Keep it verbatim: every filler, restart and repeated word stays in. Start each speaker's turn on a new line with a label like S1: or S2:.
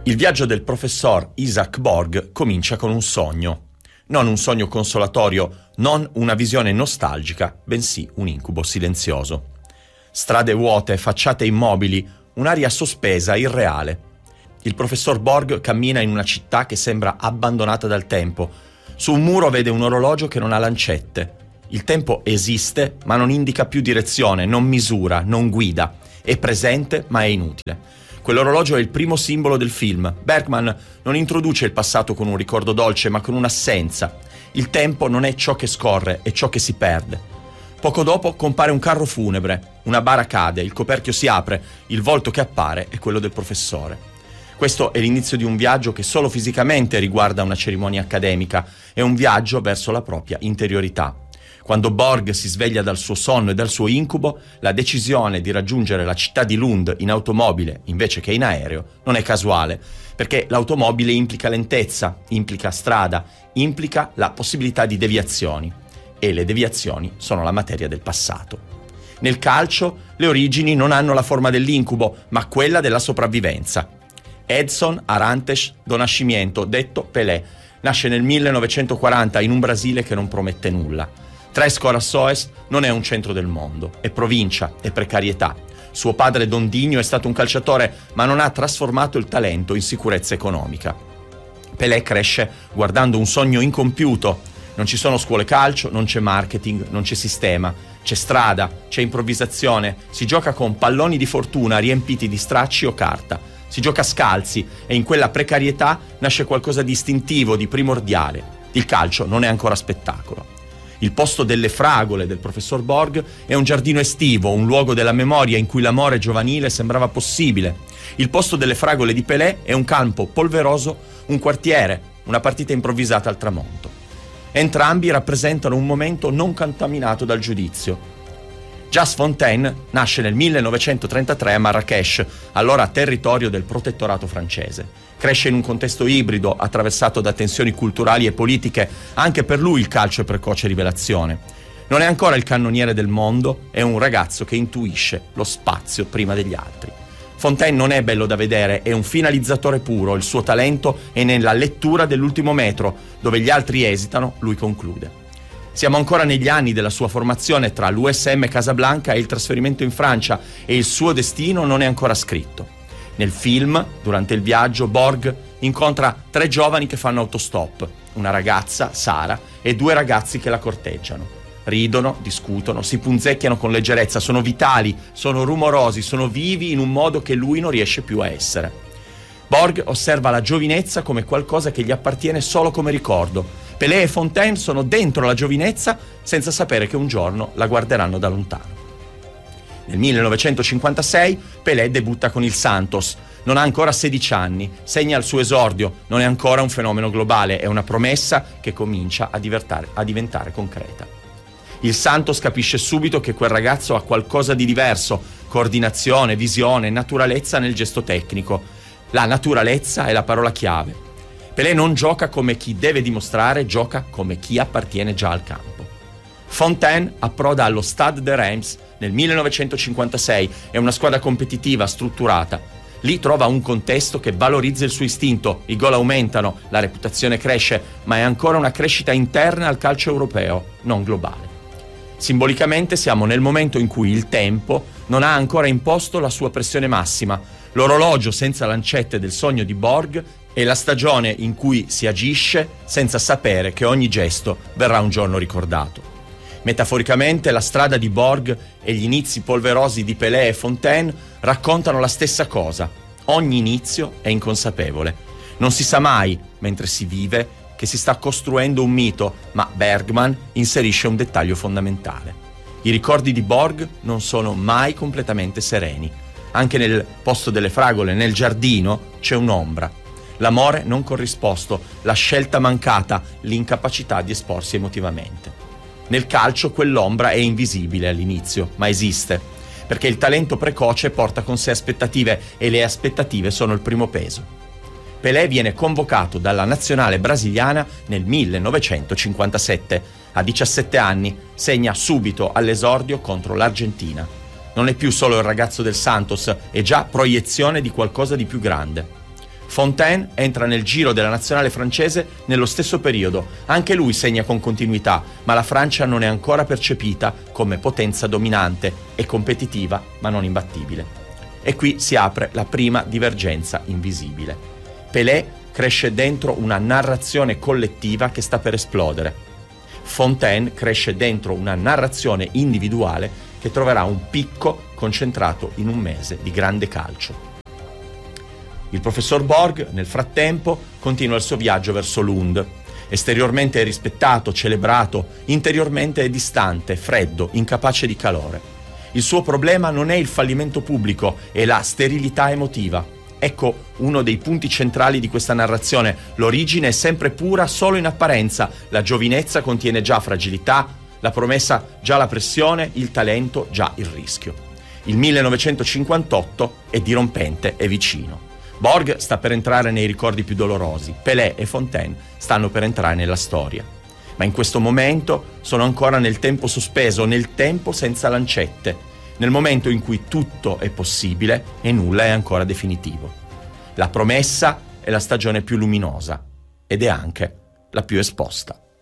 S1: Il viaggio del professor Isaac Borg comincia con un sogno. Non un sogno consolatorio, non una visione nostalgica, bensì un incubo silenzioso. Strade vuote, facciate immobili, un'aria sospesa, irreale. Il professor Borg cammina in una città che sembra abbandonata dal tempo. Su un muro vede un orologio che non ha lancette. Il tempo esiste, ma non indica più direzione, non misura, non guida. È presente, ma è inutile. Quell'orologio è il primo simbolo del film. Bergman non introduce il passato con un ricordo dolce, ma con un'assenza. Il tempo non è ciò che scorre, è ciò che si perde. Poco dopo compare un carro funebre, una bara cade, il coperchio si apre, il volto che appare è quello del professore. Questo è l'inizio di un viaggio che solo fisicamente riguarda una cerimonia accademica, è un viaggio verso la propria interiorità. Quando Borg si sveglia dal suo sonno e dal suo incubo, la decisione di raggiungere la città di Lund in automobile invece che in aereo non è casuale, perché l'automobile implica lentezza, implica strada, implica la possibilità di deviazioni, e le deviazioni sono la materia del passato. Nel calcio le origini non hanno la forma dell'incubo, ma quella della sopravvivenza. Edson Arantes do Nascimento, detto Pelé, nasce nel millenovecentoquaranta in un Brasile che non promette nulla. Tres Corações non è un centro del mondo, è provincia, è precarietà. Suo padre Dondinho è stato un calciatore, ma non ha trasformato il talento in sicurezza economica. Pelé cresce guardando un sogno incompiuto. Non ci sono scuole calcio, non c'è marketing, non c'è sistema, c'è strada, c'è improvvisazione, si gioca con palloni di fortuna riempiti di stracci o carta. Si gioca scalzi e in quella precarietà nasce qualcosa di istintivo, di primordiale. Il calcio non è ancora spettacolo. Il posto delle fragole del professor Borg è un giardino estivo, un luogo della memoria in cui l'amore giovanile sembrava possibile. Il posto delle fragole di Pelé è un campo polveroso, un quartiere, una partita improvvisata al tramonto. Entrambi rappresentano un momento non contaminato dal giudizio. Jas Fontaine nasce nel millenovecentotrentatré a Marrakech, allora territorio del protettorato francese. Cresce in un contesto ibrido, attraversato da tensioni culturali e politiche. Anche per lui il calcio è precoce rivelazione. Non è ancora il cannoniere del mondo, è un ragazzo che intuisce lo spazio prima degli altri. Fontaine non è bello da vedere, è un finalizzatore puro, il suo talento è nella lettura dell'ultimo metro, dove gli altri esitano, lui conclude. Siamo ancora negli anni della sua formazione tra l'U S M Casablanca e il trasferimento in Francia e il suo destino non è ancora scritto. Nel film, durante il viaggio, Borg incontra tre giovani che fanno autostop, una ragazza, Sara, e due ragazzi che la corteggiano. Ridono, discutono, si punzecchiano con leggerezza, sono vitali, sono rumorosi, sono vivi in un modo che lui non riesce più a essere. Borg osserva la giovinezza come qualcosa che gli appartiene solo come ricordo. Pelé e Fontaine sono dentro la giovinezza senza sapere che un giorno la guarderanno da lontano. Nel millenovecentocinquantasei Pelé debutta con il Santos. Non ha ancora sedici anni, segna il suo esordio, non è ancora un fenomeno globale, è una promessa che comincia a, a diventare concreta. Il Santos capisce subito che quel ragazzo ha qualcosa di diverso, coordinazione, visione, naturalezza nel gesto tecnico. La naturalezza è la parola chiave. Pelé non gioca come chi deve dimostrare, gioca come chi appartiene già al campo. Fontaine approda allo Stade de Reims nel millenovecentocinquantasei, è una squadra competitiva, strutturata. Lì trova un contesto che valorizza il suo istinto, i gol aumentano, la reputazione cresce, ma è ancora una crescita interna al calcio europeo, non globale. Simbolicamente siamo nel momento in cui il tempo non ha ancora imposto la sua pressione massima. L'orologio senza lancette del sogno di Borg è la stagione in cui si agisce senza sapere che ogni gesto verrà un giorno ricordato. Metaforicamente, la strada di Borg e gli inizi polverosi di Pelé e Fontaine raccontano la stessa cosa. Ogni inizio è inconsapevole. Non si sa mai, mentre si vive, che si sta costruendo un mito, ma Bergman inserisce un dettaglio fondamentale. I ricordi di Borg non sono mai completamente sereni. Anche nel posto delle fragole, nel giardino, c'è un'ombra. L'amore non corrisposto, la scelta mancata, l'incapacità di esporsi emotivamente. Nel calcio quell'ombra è invisibile all'inizio, ma esiste, perché il talento precoce porta con sé aspettative e le aspettative sono il primo peso. Pelé viene convocato dalla nazionale brasiliana nel millenovecentocinquantasette. A diciassette anni segna subito all'esordio contro l'Argentina. Non è più solo il ragazzo del Santos, è già proiezione di qualcosa di più grande. Fontaine entra nel giro della nazionale francese nello stesso periodo. Anche lui segna con continuità, ma la Francia non è ancora percepita come potenza dominante e competitiva, ma non imbattibile. E qui si apre la prima divergenza invisibile. Pelé cresce dentro una narrazione collettiva che sta per esplodere. Fontaine cresce dentro una narrazione individuale che troverà un picco concentrato in un mese di grande calcio. Il professor Borg, nel frattempo, continua il suo viaggio verso Lund. Esteriormente è rispettato, celebrato, interiormente è distante, freddo, incapace di calore. Il suo problema non è il fallimento pubblico, è la sterilità emotiva. Ecco uno dei punti centrali di questa narrazione. L'origine è sempre pura solo in apparenza, la giovinezza contiene già fragilità, la promessa già la pressione, il talento già il rischio. Il millenovecentocinquantotto è dirompente e vicino. Borg sta per entrare nei ricordi più dolorosi, Pelé e Fontaine stanno per entrare nella storia. Ma in questo momento sono ancora nel tempo sospeso, nel tempo senza lancette, nel momento in cui tutto è possibile e nulla è ancora definitivo. La promessa è la stagione più luminosa ed è anche la più esposta.